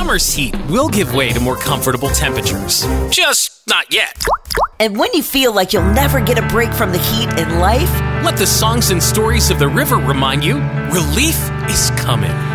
Summer's heat will give way to more comfortable temperatures. Just not yet. And when you feel like you'll never get a break from the heat in life, let the songs and stories of the river remind you, relief is coming.